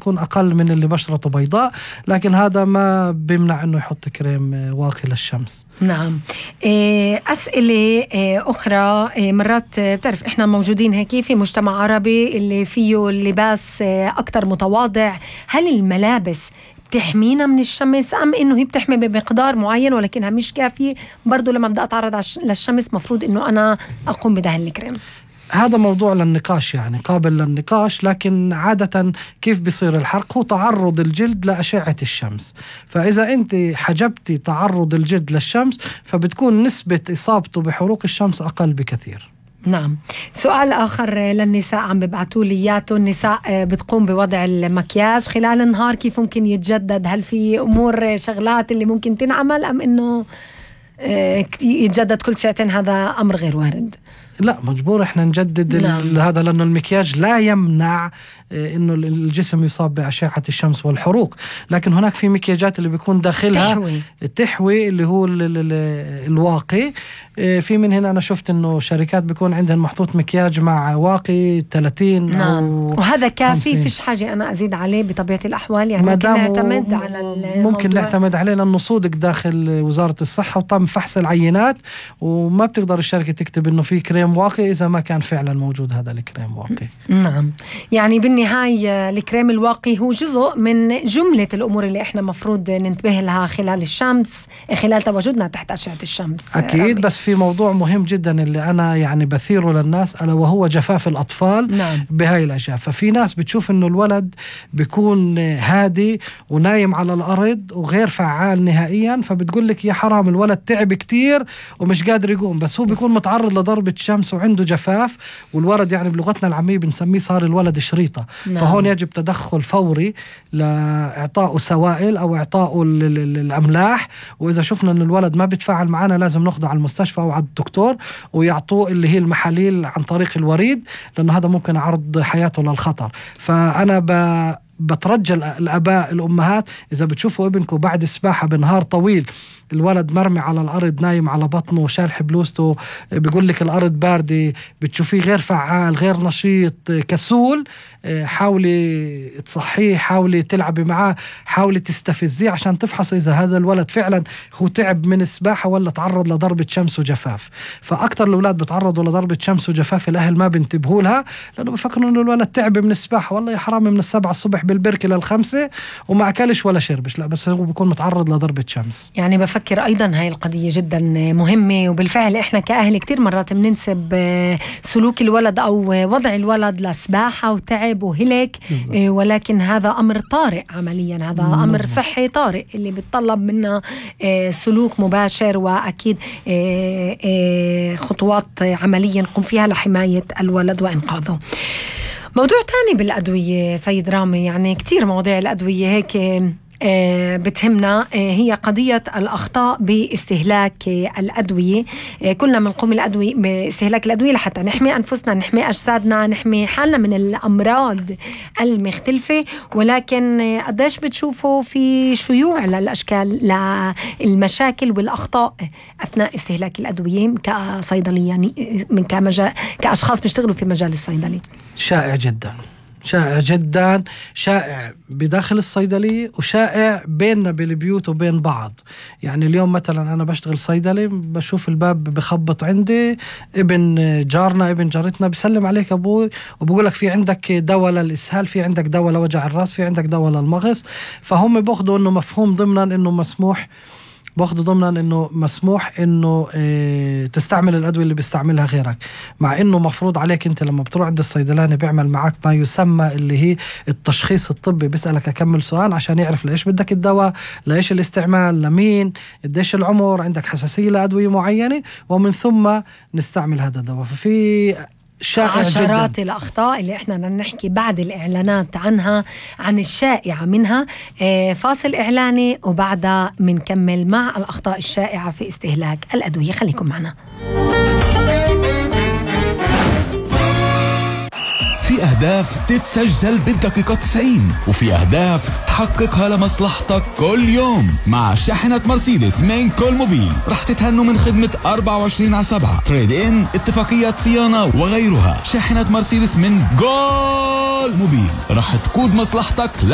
بتكون أقل من اللي بشرته بيضاء، لكن هذا ما بيمنع أنه يحط كريم واقي للشمس. نعم. أسئلة أخرى، مرات بتعرف إحنا موجودين هيك في مجتمع عربي اللي فيه اللباس أكتر متواضع، هل الملابس بتحمينا من الشمس أم إنه هي بتحمي بمقدار معين ولكنها مش كافية؟ برضو لما بدأ أتعرض للشمس مفروض إنه أنا أقوم بدهن الكريم. هذا موضوع للنقاش، يعني قابل للنقاش، لكن عادة كيف بيصير الحرق هو تعرض الجلد لأشعة الشمس. فإذا أنت حجبتي تعرض الجلد للشمس فبتكون نسبة إصابته بحروق الشمس أقل بكثير. نعم. سؤال آخر للنساء عم ببعتوا لي إياته، النساء بتقوم بوضع المكياج خلال النهار، كيف ممكن يتجدد؟ هل في أمور شغلات اللي ممكن تنعمل أم إنه يتجدد كل ساعتين؟ هذا أمر غير وارد. لا، مجبور احنا نجدد. نعم. هذا لأنه المكياج لا يمنع انه الجسم يصاب بأشعة الشمس والحروق، لكن هناك في مكياجات اللي بيكون داخلها تحوي اللي هو الواقي. في من هنا أنا شفت إنه شركات بيكون عندهم محطوط مكياج مع واقي 30. نعم. وهذا كافي، فيش حاجة أنا أزيد عليه بطبيعة الأحوال، يعني ممكن نعتمد على ممكن نعتمد عليه لأنه صودق داخل وزارة الصحة وتم فحص العينات، وما بتقدر الشركة تكتب إنه في كريم واقي إذا ما كان فعلا موجود هذا الكريم واقي. نعم. يعني بالنهاية الكريم الواقي هو جزء من جملة الأمور اللي إحنا مفروض ننتبه لها خلال الشمس، خلال تواجدنا تحت أشعة الشمس. أكيد. بس في موضوع مهم جدا اللي أنا يعني بثيره للناس، ألا وهو جفاف الأطفال. نعم. بهاي الأشياء. ففي ناس بتشوف إنه الولد بيكون هادي ونايم على الأرض وغير فعال نهائيا، فبتقول لك يا حرام الولد تعب كتير ومش قادر يقوم، بس هو بيكون متعرض لضربة شمس وعنده جفاف، والولد يعني بلغتنا العامية بنسميه صار الولد شريطة. نعم. فهون يجب تدخل فوري لإعطائه سوائل أو إعطائه الأملاح، وإذا شفنا إن الولد ما بيتفاعل معنا لازم ناخده على المستشفى أو على الدكتور ويعطوه اللي هي المحاليل عن طريق الوريد، لأنه هذا ممكن يعرض حياته للخطر. فأنا بترجى الآباء الأمهات إذا بتشوفوا ابنكم بعد السباحة بنهار طويل الولد مرمي على الأرض نايم على بطنه وشارح بلوزته، بيقول لك الأرض باردة، بتشوفيه غير فعال غير نشيط كسول، حاولي تصحيه، حاولي تلعبي معاه، حاولي تستفزيه عشان تفحص إذا هذا الولد فعلا هو تعب من السباحة ولا تعرض لضربة شمس وجفاف. فأكتر الأولاد بتعرضوا لضربة شمس وجفاف الأهل ما بينتبهوا لها، لأنه بفكروا إنه الولد تعب من السباحة، والله يا حرامي من 7 الصبح بالبركة 5 وما أكلش ولا شربش، لا بس هو بيكون متعرض لضربة شمس. يعني بفكر أيضا هاي القضية جدا مهمة، وبالفعل إحنا كأهل كتير مرات بننسب سلوك الولد أو وضع الولد لسباحة وتعب وهلك، ولكن هذا أمر طارئ عمليا، هذا أمر صحي طارئ اللي بتطلب منا سلوك مباشر، وأكيد خطوات عمليا نقوم فيها لحماية الولد وإنقاذه. موضوع تاني بالأدوية سيد رامي، يعني كتير مواضيع الأدوية هيك بتهمنا، هي قضية الأخطاء باستهلاك الأدوية. كلنا بنقوم باستهلاك الأدوية لحتى نحمي أنفسنا، نحمي أجسادنا، نحمي حالنا من الأمراض المختلفة، ولكن قديش بتشوفوا في شيوع للأشكال للمشاكل والأخطاء أثناء استهلاك الأدوية كصيدلية، يعني من كأشخاص بيشتغلوا في مجال الصيدلي؟ شائع جدا، شائع جدا، شائع بداخل الصيدلية وشائع بيننا بالبيوت وبين بعض. يعني اليوم مثلا أنا بشتغل صيدلي، بشوف الباب بخبط عندي ابن جارنا ابن جارتنا، بسلم عليك أبوي وبقولك في عندك دواء للإسهال، في عندك دواء لوجع الرأس، في عندك دواء للمغص. فهم بأخذوا أنه مفهوم ضمنا أنه مسموح، باخده ضمنا انه مسموح انه تستعمل الادويه اللي بيستعملها غيرك، مع انه مفروض عليك انت لما بتروح عند الصيدلاني بيعمل معك ما يسمى اللي هي التشخيص الطبي، بيسالك اكمل سؤال عشان يعرف ليش بدك الدواء، ليش الاستعمال، لمين، قديش العمر، عندك حساسيه لادويه معينه، ومن ثم نستعمل هذا الدواء. ففي عشرات جداً الأخطاء اللي احنا نحكي بعد الإعلانات عنها، عن الشائعة منها. فاصل إعلاني وبعدها منكمل مع الأخطاء الشائعة في استهلاك الأدوية، خليكم معنا. في أهداف تتسجل بالدقيقة 90، وفي أهداف تحققها لمصلحتك كل يوم. مع شاحنة مرسيدس من كول موبيل رح تتهنوا من خدمة 24/7 تريد إن، اتفاقيات صيانة وغيرها. شاحنة مرسيدس من كول موبيل رح تقود مصلحتك